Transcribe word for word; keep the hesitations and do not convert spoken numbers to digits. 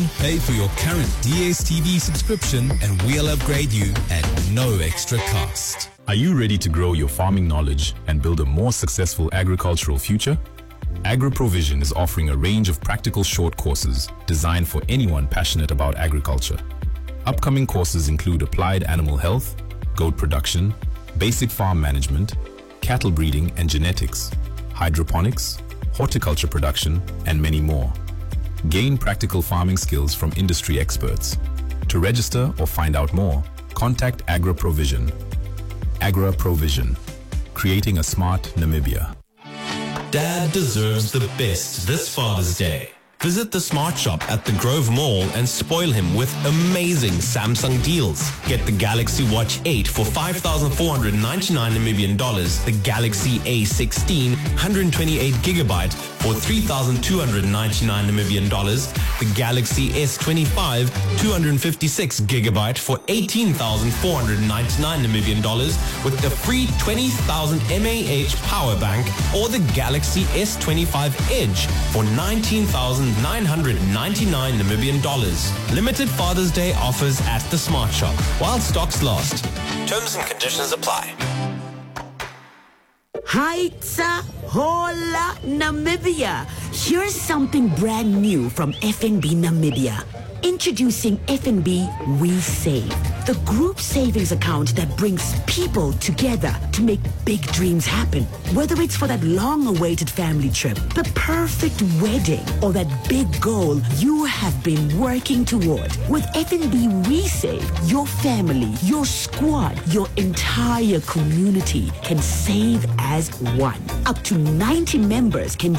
pay for your current D S T V subscription and we'll upgrade you at no extra cost. Are you ready to grow your farming knowledge and build a more successful agricultural future? AgroProvision is offering a range of practical short courses designed for anyone passionate about agriculture. Upcoming courses include applied animal health, goat production, basic farm management, cattle breeding and genetics, hydroponics, horticulture production, and many more. Gain practical farming skills from industry experts. To register or find out more, contact AgroProvision. AgroProvision, creating a smart Namibia. Dad deserves the best this Father's Day. Visit the Smart Shop at the Grove Mall and spoil him with amazing Samsung deals. Get the Galaxy Watch eight for five thousand four hundred ninety-nine Namibian dollars, the Galaxy A sixteen one hundred twenty-eight gigabyte for three thousand two hundred ninety-nine Namibian dollars, the Galaxy S twenty-five two hundred fifty-six gigabyte for eighteen thousand four hundred ninety-nine Namibian dollars with the free twenty thousand mAh power bank, or the Galaxy S twenty-five Edge for nineteen thousand nine hundred ninety-nine Namibian dollars. Limited Father's Day offers at the Smart Shop while stocks last. Terms and conditions apply. Haitsa hola Namibia. Here's something brand new from F N B Namibia. Introducing F N B We Save, the group savings account that brings people together to make big dreams happen. Whether it's for that long-awaited family trip, the perfect wedding, or that big goal you have been working toward. With F N B We Save, your family, your squad, your entire community can save as one. Up to ninety members can